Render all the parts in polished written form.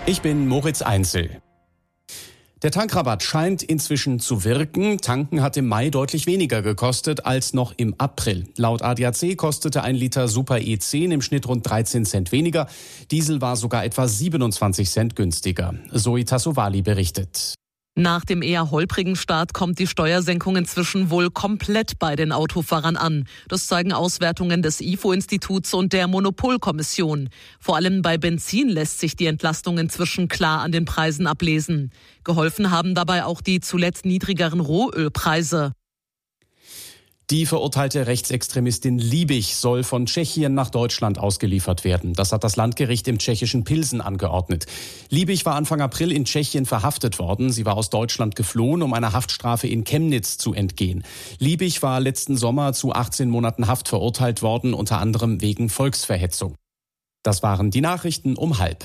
Ich bin Moritz Einzel. Der Tankrabatt scheint inzwischen zu wirken. Tanken hat im Mai deutlich weniger gekostet als noch im April. Laut ADAC kostete ein Liter Super E10 im Schnitt rund 13 Cent weniger. Diesel war sogar etwa 27 Cent günstiger. Zoe Tassovali berichtet. Nach dem eher holprigen Start kommt die Steuersenkung inzwischen wohl komplett bei den Autofahrern an. Das zeigen Auswertungen des IFO-Instituts und der Monopolkommission. Vor allem bei Benzin lässt sich die Entlastung inzwischen klar an den Preisen ablesen. Geholfen haben dabei auch die zuletzt niedrigeren Rohölpreise. Die verurteilte Rechtsextremistin Liebig soll von Tschechien nach Deutschland ausgeliefert werden. Das hat das Landgericht im tschechischen Pilsen angeordnet. Liebig war Anfang April in Tschechien verhaftet worden. Sie war aus Deutschland geflohen, um einer Haftstrafe in Chemnitz zu entgehen. Liebig war letzten Sommer zu 18 Monaten Haft verurteilt worden, unter anderem wegen Volksverhetzung. Das waren die Nachrichten um 12:30.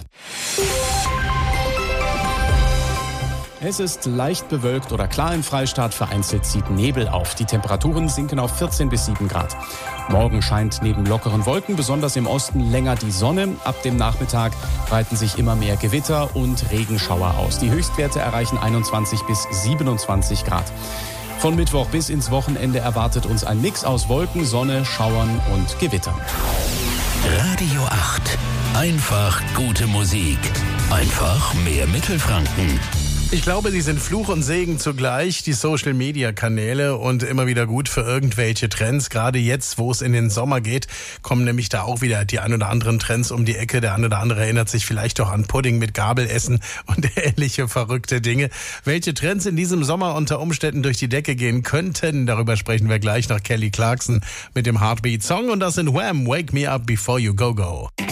Es ist leicht bewölkt oder klar im Freistaat, vereinzelt zieht Nebel auf. Die Temperaturen sinken auf 14 bis 7 Grad. Morgen scheint neben lockeren Wolken besonders im Osten länger die Sonne. Ab dem Nachmittag breiten sich immer mehr Gewitter und Regenschauer aus. Die Höchstwerte erreichen 21 bis 27 Grad. Von Mittwoch bis ins Wochenende erwartet uns ein Mix aus Wolken, Sonne, Schauern und Gewittern. Radio 8. Einfach gute Musik. Einfach mehr Mittelfranken. Ich glaube, sie sind Fluch und Segen zugleich, die Social-Media-Kanäle, und immer wieder gut für irgendwelche Trends. Gerade jetzt, wo es in den Sommer geht, kommen nämlich da auch wieder die ein oder anderen Trends um die Ecke. Der ein oder andere erinnert sich vielleicht auch an Pudding mit Gabel essen und ähnliche verrückte Dinge. Welche Trends in diesem Sommer unter Umständen durch die Decke gehen könnten, darüber sprechen wir gleich nach Kelly Clarkson mit dem Heartbeat-Song. Und das sind Wham! Wake Me Up Before You Go Go.